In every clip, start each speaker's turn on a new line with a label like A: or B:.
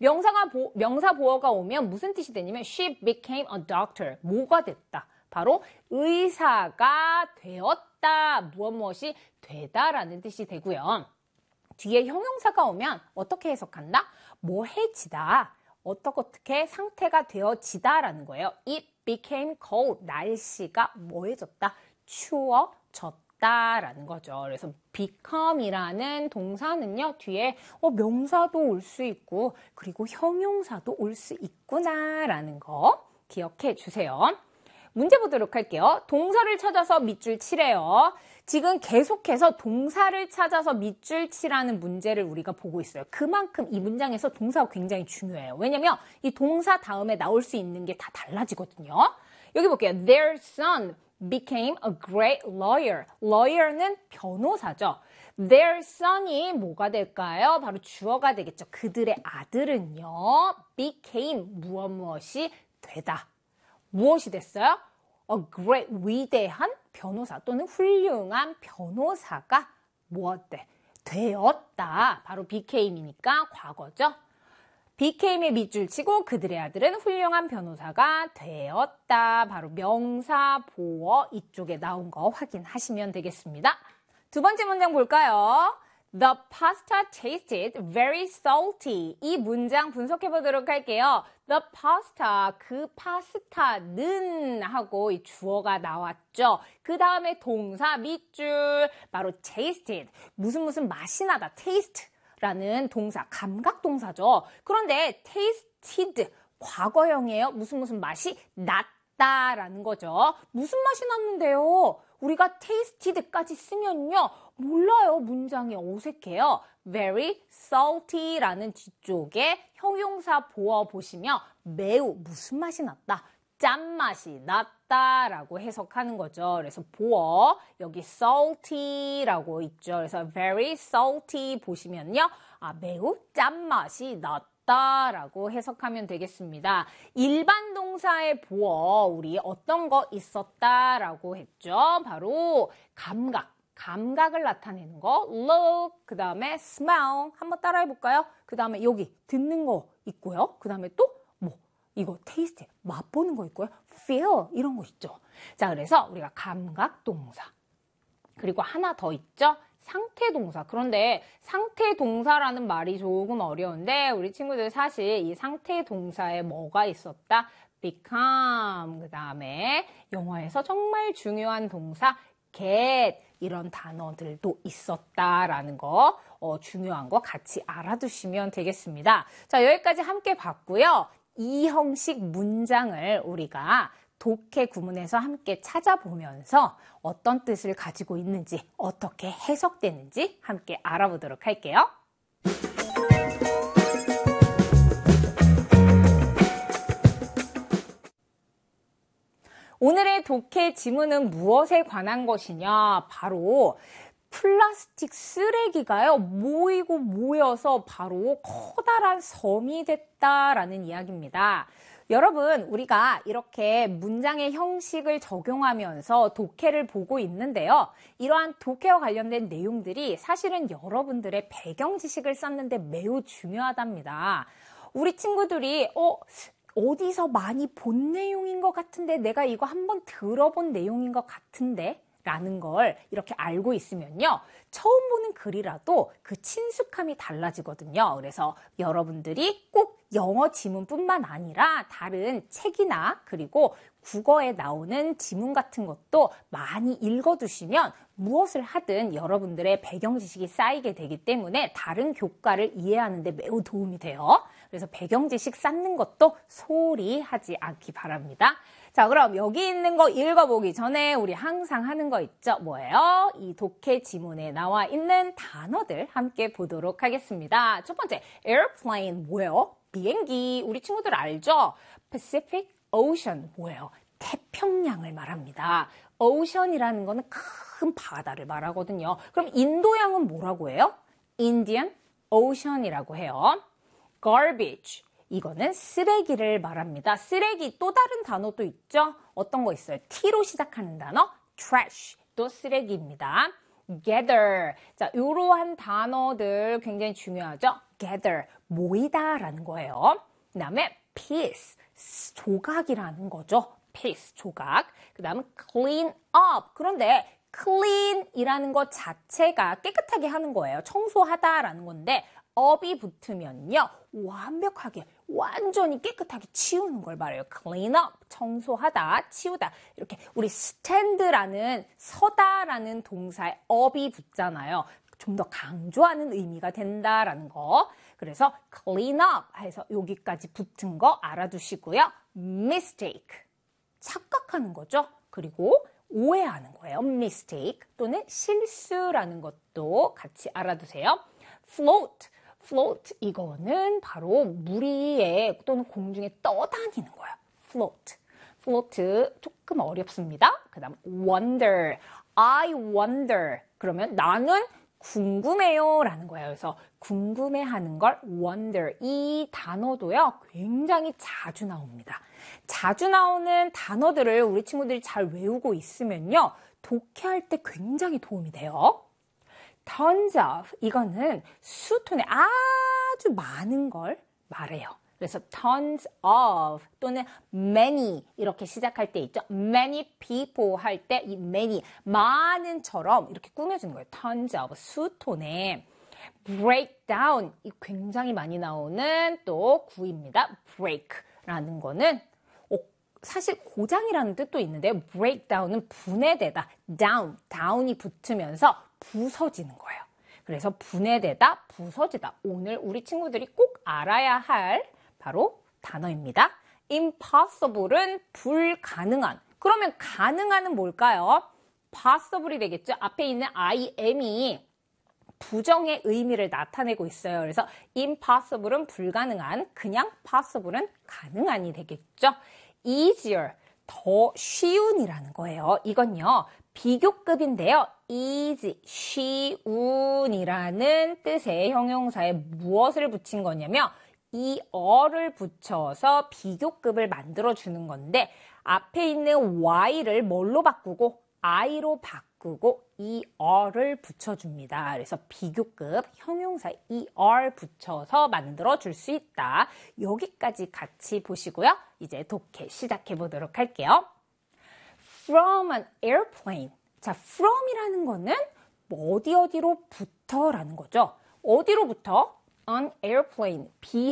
A: 명사 보어가 오면 무슨 뜻이 되냐면 she became a doctor. 뭐가 됐다? 바로 의사가 되었다. 무엇이 되다라는 뜻이 되고요. 뒤에 형용사가 오면 어떻게 해석한다? 뭐해지다. 어떻게 상태가 되어지다라는 거예요. It became cold. 날씨가 뭐해졌다? 추워졌다라는 거죠. 그래서 become이라는 동사는요. 뒤에 명사도 올 수 있고 그리고 형용사도 올 수 있구나라는 거 기억해 주세요. 문제 보도록 할게요. 동사를 찾아서 밑줄 치래요. 지금 계속해서 동사를 찾아서 밑줄 치라는 문제를 우리가 보고 있어요. 그만큼 이 문장에서 동사가 굉장히 중요해요. 왜냐면 이 동사 다음에 나올 수 있는 게 다 달라지거든요. 여기 볼게요. Their son became a great lawyer. lawyer는 변호사죠. Their son이 뭐가 될까요? 바로 주어가 되겠죠. 그들의 아들은요. became 무엇이 되다. 무엇이 됐어요? A great, 위대한 변호사 또는 훌륭한 변호사가 무엇돼? 되었다. 바로 became이니까 과거죠. became의 밑줄 치고 그들의 아들은 훌륭한 변호사가 되었다. 바로 명사, 보어 이쪽에 나온 거 확인하시면 되겠습니다. 두 번째 문장 볼까요? The pasta tasted very salty. 이 문장 분석해 보도록 할게요. The pasta, 그 파스타는 하고 이 주어가 나왔죠. 그 다음에 동사 밑줄, 바로 tasted. 무슨 맛이 나다. taste라는 동사, 감각 동사죠. 그런데 tasted, 과거형이에요. 무슨 맛이 났다라는 거죠. 무슨 맛이 났는데요? 우리가 tasted까지 쓰면요. 몰라요. 문장이 어색해요. very salty라는 뒤쪽에 형용사 보어 보시면 매우 무슨 맛이 났다. 짠맛이 났다라고 해석하는 거죠. 그래서 보어 여기 salty라고 있죠. 그래서 very salty 보시면요. 매우 짠맛이 났다라고 해석하면 되겠습니다. 일반 동사의 보어 우리 어떤 거 있었다라고 했죠. 바로 감각을 나타내는 거 look, 그 다음에 smell 한번 따라해 볼까요? 그 다음에 여기 듣는 거 있고요. 그 다음에 또 이거 taste 맛보는 거 있고요. feel 이런 거 있죠. 자, 그래서 우리가 감각 동사 그리고 하나 더 있죠. 상태 동사. 그런데 상태 동사라는 말이 조금 어려운데 우리 친구들 사실 이 상태 동사에 뭐가 있었다? become 그 다음에 영어에서 정말 중요한 동사 get 이런 단어들도 있었다라는 거 중요한 거 같이 알아두시면 되겠습니다. 자, 여기까지 함께 봤고요. 이 형식 문장을 우리가 독해 구문에서 함께 찾아보면서 어떤 뜻을 가지고 있는지 어떻게 해석되는지 함께 알아보도록 할게요. 오늘의 독해 지문은 무엇에 관한 것이냐? 바로 플라스틱 쓰레기가요. 모이고 모여서 바로 커다란 섬이 됐다라는 이야기입니다. 여러분, 우리가 이렇게 문장의 형식을 적용하면서 독해를 보고 있는데요. 이러한 독해와 관련된 내용들이 사실은 여러분들의 배경 지식을 쌓는데 매우 중요하답니다. 우리 친구들이 어디서 많이 본 내용인 것 같은데 내가 이거 한번 들어본 내용인 것 같은데 라는 걸 이렇게 알고 있으면요. 처음 보는 글이라도 그 친숙함이 달라지거든요. 그래서 여러분들이 꼭 영어 지문뿐만 아니라 다른 책이나 그리고 국어에 나오는 지문 같은 것도 많이 읽어두시면 무엇을 하든 여러분들의 배경 지식이 쌓이게 되기 때문에 다른 교과를 이해하는 데 매우 도움이 돼요. 그래서 배경 지식 쌓는 것도 소홀히 하지 않기 바랍니다. 자, 그럼 여기 있는 거 읽어보기 전에 우리 항상 하는 거 있죠? 뭐예요? 이 독해 지문에 나와 있는 단어들 함께 보도록 하겠습니다. 첫 번째, airplane 뭐예요? 비행기. 우리 친구들 알죠? Pacific Ocean 뭐예요? 태평양을 말합니다. Ocean이라는 거는 큰 바다를 말하거든요. 그럼 인도양은 뭐라고 해요? Indian Ocean이라고 해요. Garbage. 이거는 쓰레기를 말합니다. 쓰레기 또 다른 단어도 있죠? 어떤 거 있어요? T로 시작하는 단어 trash 또 쓰레기입니다. gather. 자, 이러한 단어들 굉장히 중요하죠? gather. 모이다라는 거예요. 그 다음에 piece, 조각이라는 거죠. piece, 조각. 그 다음에 clean up. 그런데 clean이라는 것 자체가 깨끗하게 하는 거예요. 청소하다라는 건데 up이 붙으면요. 완벽하게, 완전히 깨끗하게 치우는 걸 말해요. clean up, 청소하다, 치우다. 이렇게 우리 stand라는 서다라는 동사에 up이 붙잖아요. 좀 더 강조하는 의미가 된다라는 거. 그래서 clean up 해서 여기까지 붙은 거 알아두시고요. mistake, 착각하는 거죠. 그리고 오해하는 거예요. mistake 또는 실수라는 것도 같이 알아두세요. float, float 이거는 바로 물 위에 또는 공중에 떠다니는 거예요. float, float 조금 어렵습니다. 그 다음 wonder, I wonder 그러면 나는 궁금해요 라는 거예요. 그래서 궁금해하는 걸 wonder 이 단어도요 굉장히 자주 나옵니다. 자주 나오는 단어들을 우리 친구들이 잘 외우고 있으면요 독해할 때 굉장히 도움이 돼요. tons of 이거는 수톤에 아주 많은 걸 말해요. 그래서 tons of 또는 many 이렇게 시작할 때 있죠. many people 할 때 이 many 많은처럼 이렇게 꾸며주는 거예요. tons of 수톤에 break down 이 굉장히 많이 나오는 또 구입니다. break라는 거는 사실 고장이라는 뜻도 있는데 break down은 분해되다 down, down이 붙으면서 부서지는 거예요. 그래서 분해되다, 부서지다. 오늘 우리 친구들이 꼭 알아야 할 바로 단어입니다. impossible은 불가능한. 그러면 가능한은 뭘까요? possible이 되겠죠. 앞에 있는 I am이 부정의 의미를 나타내고 있어요. 그래서 impossible은 불가능한, 그냥 possible은 가능한이 되겠죠. easier, 더 쉬운이라는 거예요. 이건요. 비교급인데요. easy, 쉬운이라는 뜻의 형용사에 무엇을 붙인 거냐면 이 어를 붙여서 비교급을 만들어주는 건데 앞에 있는 y를 뭘로 바꾸고 i로 바꾸고 이 어를 붙여줍니다. 그래서 비교급 형용사 이 을 붙여서 만들어줄 수 있다. 여기까지 같이 보시고요. 이제 독해 시작해 보도록 할게요. From an airplane. 자, from이라는 거는 어디로부터라는 거죠. 어디로부터? An airplane.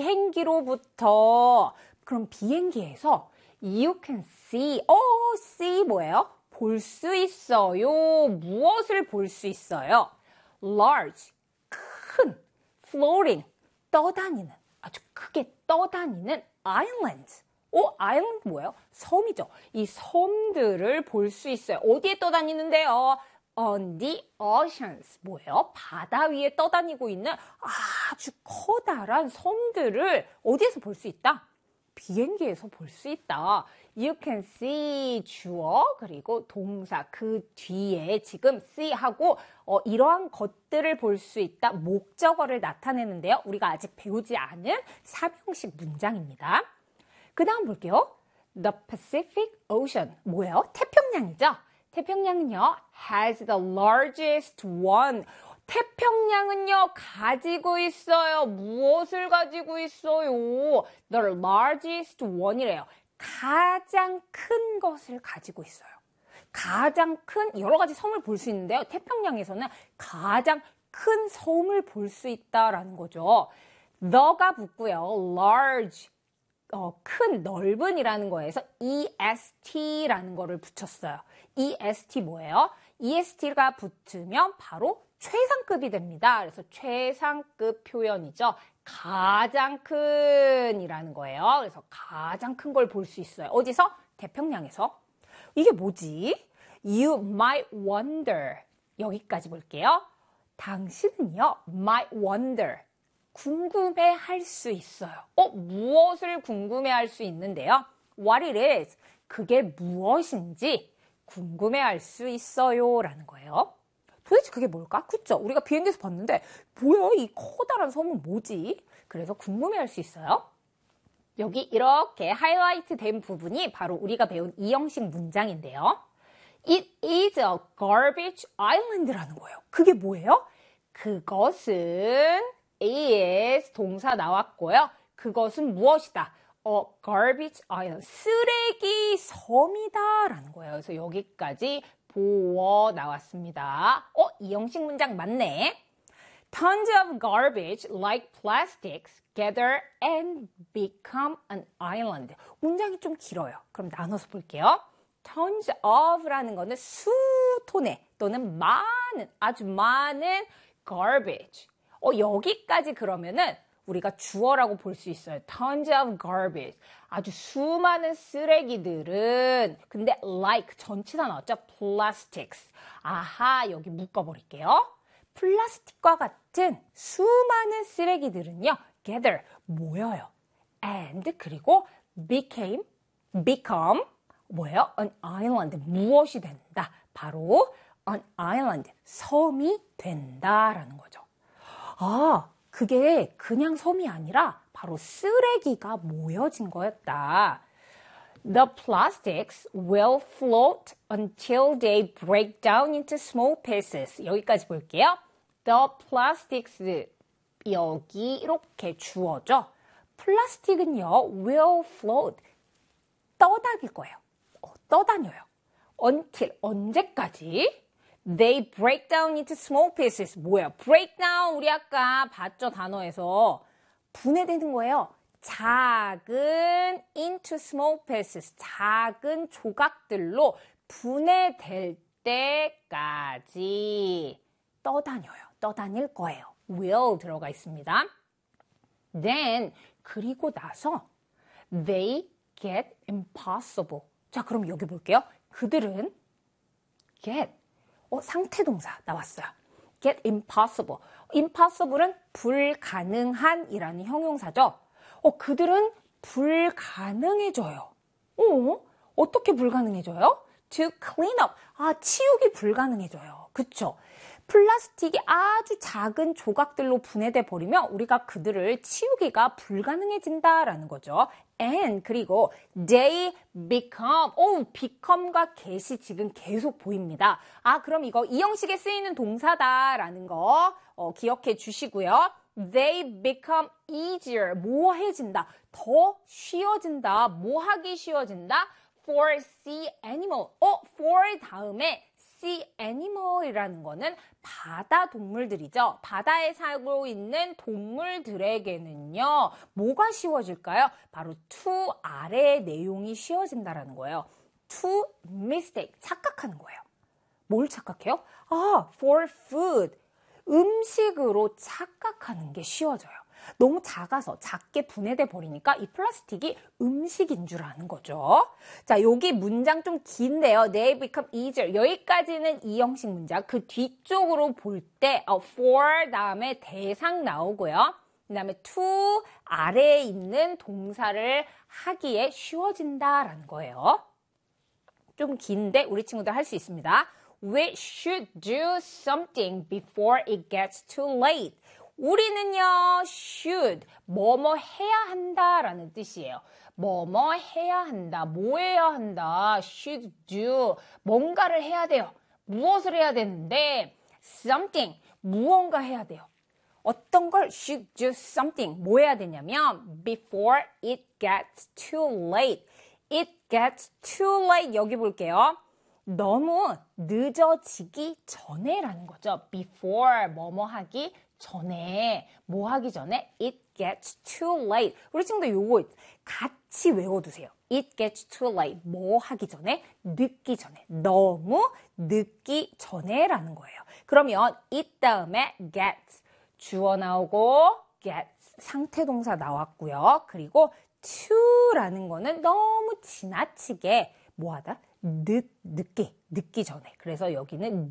A: 비행기로부터. 그럼 비행기에서 you can see. see 뭐예요? 볼 수 있어요. 무엇을 볼 수 있어요? large. 큰. floating. 떠다니는. 아주 크게 떠다니는 island. 아일랜드 뭐예요? 섬이죠. 이 섬들을 볼 수 있어요. 어디에 떠다니는데요? On the oceans. 뭐예요? 바다 위에 떠다니고 있는 아주 커다란 섬들을 어디에서 볼 수 있다? 비행기에서 볼 수 있다. You can see 주어 그리고 동사 그 뒤에 지금 see하고 이러한 것들을 볼 수 있다. 목적어를 나타내는데요. 우리가 아직 배우지 않은 삼형식 문장입니다. 그 다음 볼게요. The Pacific Ocean. 뭐예요? 태평양이죠? 태평양은요, has the largest one. 태평양은요, 가지고 있어요. 무엇을 가지고 있어요? The largest one이래요. 가장 큰 것을 가지고 있어요. 가장 큰 여러 가지 섬을 볼 수 있는데요. 태평양에서는 가장 큰 섬을 볼 수 있다라는 거죠. the가 붙고요. large. 큰, 넓은이라는 거에서 EST라는 거를 붙였어요. EST 뭐예요? EST가 붙으면 바로 최상급이 됩니다. 그래서 최상급 표현이죠. 가장 큰이라는 거예요. 그래서 가장 큰 걸 볼 수 있어요. 어디서? 태평양에서. 이게 뭐지? You might wonder. 여기까지 볼게요. 당신은요, might wonder. 궁금해할 수 있어요. 무엇을 궁금해할 수 있는데요? What it is. 그게 무엇인지 궁금해할 수 있어요. 라는 거예요. 도대체 그게 뭘까? 그쵸? 우리가 비행기에서 봤는데 뭐야? 이 커다란 섬은 뭐지? 그래서 궁금해할 수 있어요. 여기 이렇게 하이라이트 된 부분이 바로 우리가 배운 이 형식 문장인데요. It is a garbage island라는 거예요. 그게 뭐예요? 그것은 is 동사 나왔고요. 그것은 무엇이다? garbage island, 쓰레기 섬이다 라는 거예요. 그래서 여기까지 보어 나왔습니다. 이 형식 문장 맞네. Tons of garbage like plastics gather and become an island. 문장이 좀 길어요. 그럼 나눠서 볼게요. Tons of라는 거는 수토네 또는 많은, 아주 많은 garbage. 여기까지 그러면은 우리가 주어라고 볼 수 있어요. Tons of garbage. 아주 수많은 쓰레기들은 근데 like 전치사 나왔죠? plastics. 아하, 여기 묶어버릴게요. 플라스틱과 같은 수많은 쓰레기들은요. gather, 모여요. and 그리고 become 뭐예요? an island, 무엇이 된다. 바로 an island, 섬이 된다라는 거죠. 그게 그냥 섬이 아니라 바로 쓰레기가 모여진 거였다. The plastics will float until they break down into small pieces. 여기까지 볼게요. The plastics, 여기 이렇게 주어져. 플라스틱은요, will float, 떠다닐 거예요. 떠다녀요. Until, 언제까지? They break down into small pieces. 뭐예요? break down, 우리 아까 봤죠, 단어에서. 분해되는 거예요. 작은 into small pieces, 작은 조각들로 분해될 때까지 떠다녀요. 떠다닐 거예요. will 들어가 있습니다. Then, 그리고 나서 they get impossible. 자, 그럼 여기 볼게요. 그들은 get, 상태동사 나왔어요. get impossible. impossible은 불가능한이라는 형용사죠. 그들은 불가능해져요. 어떻게 불가능해져요? To clean up. 치우기 불가능해져요. 그쵸? 플라스틱이 아주 작은 조각들로 분해돼 버리면 우리가 그들을 치우기가 불가능해진다라는 거죠. And 그리고 they become. become과 get이 지금 계속 보입니다. 그럼 이거 이 형식에 쓰이는 동사다라는 거 기억해 주시고요. They become easier. 뭐해진다. 더 쉬워진다. 뭐하기 쉬워진다. For sea animal. for 다음에 sea animal이라는 거는 바다 동물들이죠. 바다에 살고 있는 동물들에게는요. 뭐가 쉬워질까요? 바로 to 아래의 내용이 쉬워진다라는 거예요. to mistake. 착각하는 거예요. 뭘 착각해요? for food. 음식으로 착각하는 게 쉬워져요. 너무 작아서 작게 분해돼 버리니까 이 플라스틱이 음식인 줄 아는 거죠. 자, 여기 문장 좀 긴데요. They become easier. 여기까지는 이 형식 문장. 그 뒤쪽으로 볼 때 for 다음에 대상 나오고요. 그 다음에 to 아래에 있는 동사를 하기에 쉬워진다라는 거예요. 좀 긴데 우리 친구들 할 수 있습니다. We should do something before it gets too late. 우리는요, should, 뭐뭐 해야 한다라는 뜻이에요. 뭐뭐 해야 한다, 뭐 해야 한다, should do, 뭔가를 해야 돼요. 무엇을 해야 되는데, something, 무언가 해야 돼요. 어떤 걸 should do something, 뭐 해야 되냐면, before it gets too late. It gets too late, 여기 볼게요. 너무 늦어지기 전에라는 거죠. before, 뭐뭐 하기 전에, 뭐 하기 전에? It gets too late. 우리 친구들 요거 같이 외워두세요. It gets too late. 뭐 하기 전에? 늦기 전에. 너무 늦기 전에라는 거예요. 그러면 it 다음에 gets. 주어 나오고 gets. 상태동사 나왔고요. 그리고 to라는 거는 너무 지나치게 뭐하다? 늦기 전에. 그래서 여기는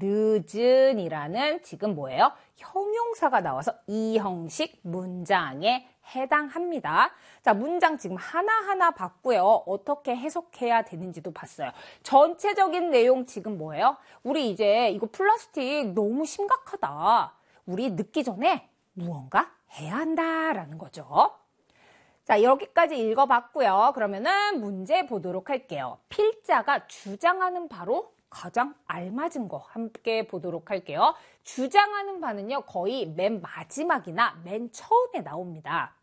A: 늦은이라는 지금 뭐예요? 형용사가 나와서 이 형식 문장에 해당합니다. 자, 문장 지금 하나하나 봤고요. 어떻게 해석해야 되는지도 봤어요. 전체적인 내용 지금 뭐예요? 우리 이제 이거 플라스틱 너무 심각하다. 우리 늦기 전에 무언가 해야 한다라는 거죠. 자, 여기까지 읽어봤고요. 그러면은 문제 보도록 할게요. 필자가 주장하는 바로 가장 알맞은 거 함께 보도록 할게요. 주장하는 바는요, 거의 맨 마지막이나 맨 처음에 나옵니다.